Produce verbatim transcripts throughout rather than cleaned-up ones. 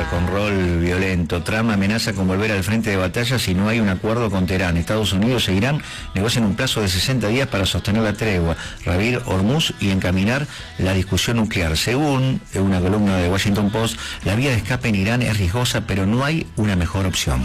con rol violento. Trump amenaza con volver al frente de batalla si no hay un acuerdo con Teherán. Estados Unidos e Irán negocian un plazo de sesenta días para sostener la tregua, reabrir Hormuz y encaminar la discusión nuclear. Según una columna de Washington Post, la vía de escape en Irán es riesgosa, pero no hay una mejor opción.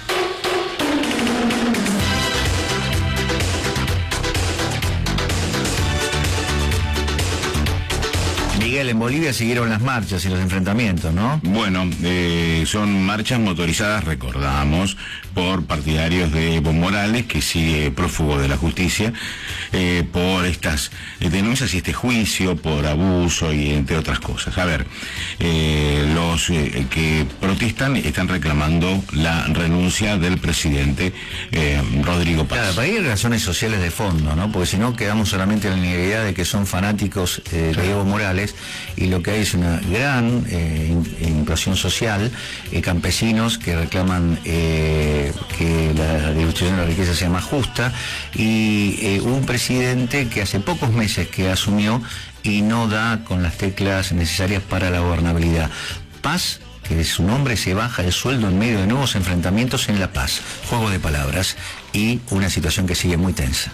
Miguel, en Bolivia siguieron las marchas y los enfrentamientos, ¿no? Bueno, eh, son marchas motorizadas, recordamos, por partidarios de Evo Morales, que sigue prófugo de la justicia, eh, por estas denuncias y este juicio por abuso y entre otras cosas. A ver, eh, los eh, que protestan están reclamando la renuncia del presidente eh, Rodrigo Paz. Claro, para ahí hay razones sociales de fondo, ¿no? Porque si no quedamos solamente en la idea de que son fanáticos eh, de Evo Morales, y lo que hay es una gran eh, implosión social, eh, campesinos que reclaman eh, que la distribución de la riqueza sea más justa, y eh, un presidente que hace pocos meses que asumió y no da con las teclas necesarias para la gobernabilidad. Paz, que de su nombre se baja el sueldo en medio de nuevos enfrentamientos en La Paz, juego de palabras y una situación que sigue muy tensa.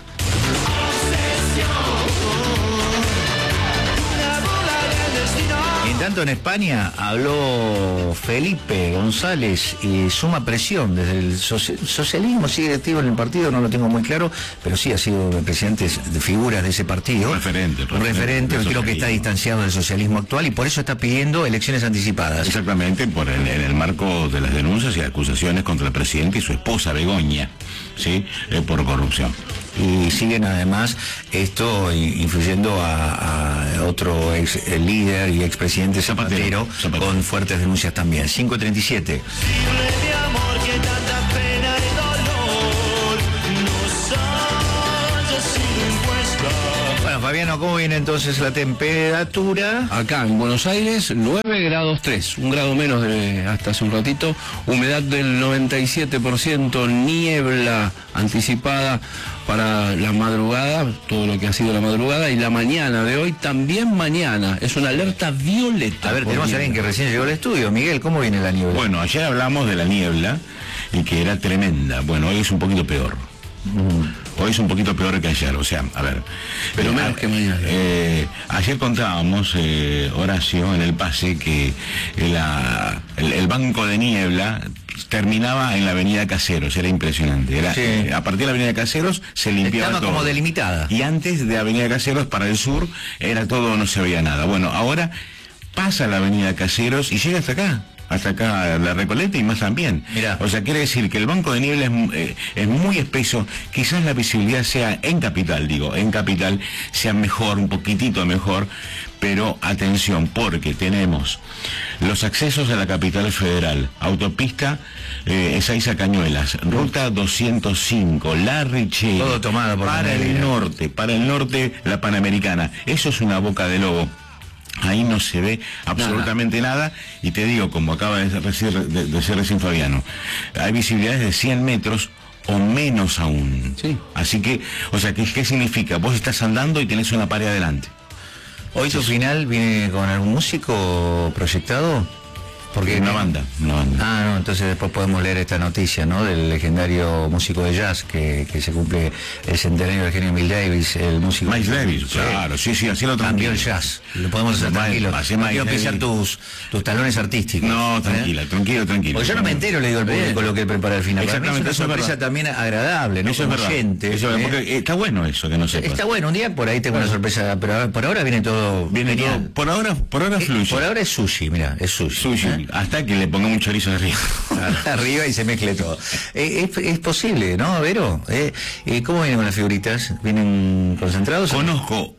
Tanto en España habló Felipe González y suma presión desde el soci socialismo, sigue activo en el partido, no lo tengo muy claro, pero sí ha sido presidente de figuras de ese partido. Un referente. Un referente, creo que está distanciado del socialismo actual y por eso está pidiendo elecciones anticipadas. Exactamente, por el, en el marco de las denuncias y acusaciones contra el presidente y su esposa Begoña, ¿sí? Eh, por corrupción. Y siguen además esto influyendo a, a otro ex líder y expresidente Zapatero, Zapatero, Zapatero, con fuertes denuncias también. cinco treinta y siete. Bueno, Fabiano, ¿cómo viene entonces la temperatura? Acá en Buenos Aires, nueve grados tres, un grado menos de hasta hace un ratito, humedad del noventa y siete por ciento, niebla anticipada para la madrugada, todo lo que ha sido la madrugada, y la mañana de hoy, también mañana, es una alerta violeta. A ver, tenemos a alguien que recién llegó al estudio. Miguel, ¿cómo viene la niebla? Bueno, ayer hablamos de la niebla y que era tremenda. Bueno, hoy es un poquito peor. Mm. Hoy es un poquito peor que ayer, o sea, a ver. Pero eh, menos a, que mañana. Eh, ayer contábamos, eh, Horacio, en el pase, que la, el, el banco de niebla terminaba en la avenida Caseros, era impresionante. Era, sí. eh, a partir de la avenida Caseros se limpiaba Estaba todo. como delimitada. Y antes de avenida Caseros para el sur era todo, no se veía nada. Bueno, ahora pasa la avenida Caseros y llega hasta acá. Hasta acá la Recoleta y más también. Mirá. O sea, quiere decir que el banco de niebla es, eh, es muy espeso. Quizás la visibilidad sea en capital, digo, en capital sea mejor, un poquitito mejor, pero atención, porque tenemos los accesos a la capital federal, autopista eh, Ezeiza Cañuelas, ruta doscientos cinco, La Richella, todo tomado por para el norte, para el norte la Panamericana. Eso es una boca de lobo. Ahí no se ve absolutamente nada. nada, y te digo, como acaba de decir, de, de ser recién Fabiano, hay visibilidades de cien metros o menos aún. Sí. Así que, o sea, ¿qué, qué significa? Vos estás andando y tenés una pared adelante. ¿Hoy tu final viene con algún músico proyectado? Porque una banda, una banda. Ah, no, entonces después podemos leer esta noticia, ¿no? Del legendario músico de jazz que, que se cumple el centenario del genio Miles Davis, el músico. Miles Davis, sí. Claro, sí, sí, así lo cambió el jazz. Lo podemos hacer tranquilo. Así no quiero pisar tus, tus talones artísticos. No, ¿eh? tranquila, tranquilo, tranquilo. Porque yo no me entero, le digo al público lo que él prepara al final. Exactamente, es una sorpresa también agradable, ¿no? Eso Como es verdad. oyente, Eso es ¿eh? porque está bueno eso que no sepas. Está bueno, un día por ahí tengo bueno. una sorpresa, pero por ahora viene todo. Viene todo. Por ahora, por ahora fluye. Por ahora es sushi, mira, es sushi. Sushi, ¿eh? Hasta que le ponga un chorizo arriba. Arriba y se mezcle todo. Eh, es, es posible, ¿no, Vero? Eh, eh, ¿Cómo vienen con las figuritas? ¿Vienen concentrados? Conozco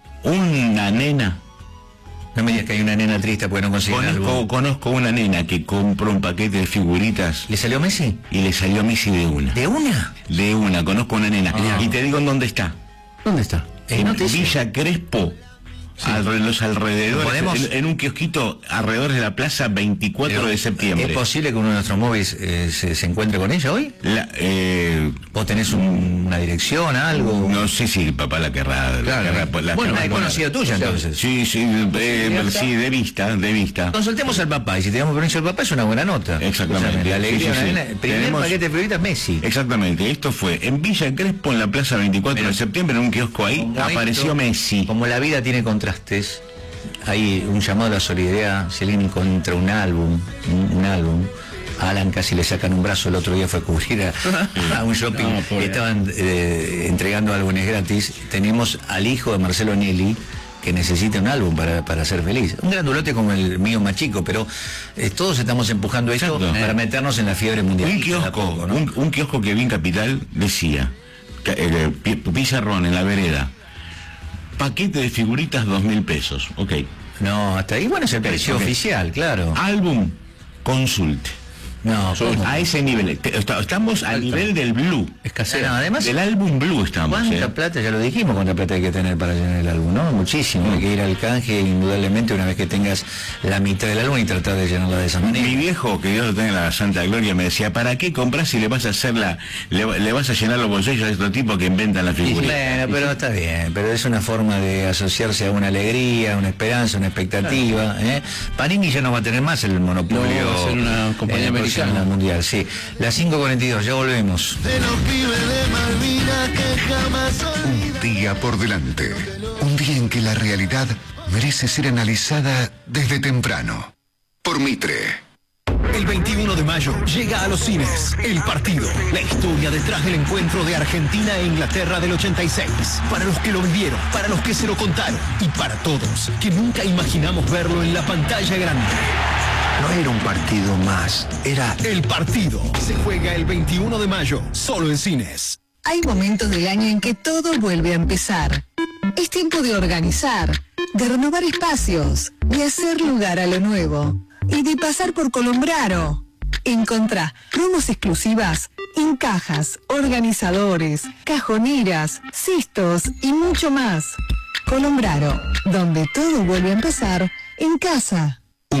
una nena. No me digas que hay una nena triste porque no consiguen conozco, algo. Conozco una nena que compró un paquete de figuritas. ¿Le salió Messi? Y le salió Messi de una. ¿De una? De una, conozco una nena. Ah. Y te digo en dónde está. ¿Dónde está? En Villa Crespo, Sí. A los alrededores, ¿Podemos? En, en un kiosquito alrededor de la plaza veinticuatro Pero, de septiembre. ¿Es posible que uno de nuestros móviles eh, se, se encuentre con ella hoy? La, eh, ¿Vos tenés un, una dirección, algo? No sé si el papá la querrá. Claro. La querrá la bueno, querrá es conocida tuya, entonces. Sí, sí, eh, sí, de vista, de vista. Consultemos al papá, y si tenemos permiso del papá es una buena nota. Exactamente. La alegría, sí, sí, sí. Una, primer Tenemos... paquete de figuritas Messi. Exactamente, esto fue en Villa Crespo, en la plaza veinticuatro Pero, de septiembre, en un kiosco ahí, como apareció esto, Messi. Como la vida tiene contrastes, hay un llamado a la solidaridad. Si alguien encuentra un álbum, un, un álbum, a Alan casi le sacan un brazo. El otro día fue a cubrir a, a un shopping, no, estaban eh, entregando álbumes gratis. Tenemos al hijo de Marcelo Nelly, que necesita un álbum para, para ser feliz. Un grandulote como el mío más chico, pero eh, todos estamos empujando esto Exacto. para meternos en la fiebre mundial. Un kiosco, poco, ¿no? un, un kiosco que vi en Capital decía, eh, pizarrón en la vereda, paquete de figuritas dos mil pesos, ok. No, hasta ahí, bueno, es el precio okay. oficial, claro. Álbum, consulte. No, ¿cómo? A ese nivel, estamos al nivel del Blue. Escasera, además. Del álbum Blue estamos. ¿Cuánta eh? plata? Ya lo dijimos, cuánta plata hay que tener para llenar el álbum, ¿no? Muchísimo. Mm. Hay que ir al canje, indudablemente, una vez que tengas la mitad del álbum y tratar de llenarla de esa manera. Mi viejo, que Dios lo tenga en la santa gloria, me decía, ¿para qué compras si le vas a hacer la, le, le vas a llenar los bolsillos a estos tipos que inventan la figurita? Bueno, pero está bien, pero es una forma de asociarse a una alegría, una esperanza, una expectativa. Claro. ¿eh? Panini ya no va a tener más el monopolio. No, va a ser una compañía eh, americana mundial. Sí, las cinco cuarenta y dos, ya volvemos. De los pibes de Malvinas que jamás Un día por delante, un día en que la realidad merece ser analizada desde temprano. Por Mitre. El veintiuno de mayo llega a los cines El Partido, la historia detrás del encuentro de Argentina e Inglaterra del ochenta y seis. Para los que lo vivieron, para los que se lo contaron y para todos que nunca imaginamos verlo en la pantalla grande. No era un partido más, era El Partido. Se juega el veintiuno de mayo, solo en cines. Hay momentos del año en que todo vuelve a empezar. Es tiempo de organizar, de renovar espacios, de hacer lugar a lo nuevo y de pasar por Colombraro. Encontrá promos exclusivas en cajas, organizadores, cajoneras, cistos y mucho más. Colombraro, donde todo vuelve a empezar en casa.